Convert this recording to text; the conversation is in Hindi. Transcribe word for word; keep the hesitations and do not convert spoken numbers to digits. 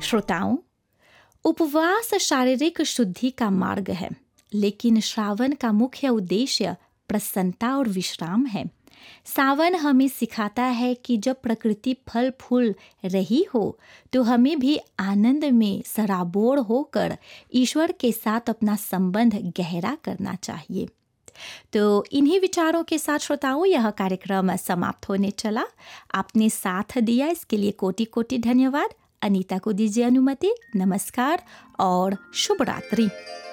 श्रोताओं, उपवास शारीरिक शुद्धि का मार्ग है, लेकिन श्रावण का मुख्य उद्देश्य प्रसन्नता और विश्राम है। सावन हमें सिखाता है कि जब प्रकृति फल फूल रही हो तो हमें भी आनंद में सराबोर होकर ईश्वर के साथ अपना संबंध गहरा करना चाहिए। तो इन्हीं विचारों के साथ श्रोताओं, यह कार्यक्रम समाप्त होने चला। आपने साथ दिया, इसके लिए कोटि कोटि धन्यवाद। अनीता को दीजिए अनुमति। नमस्कार और शुभ रात्रि।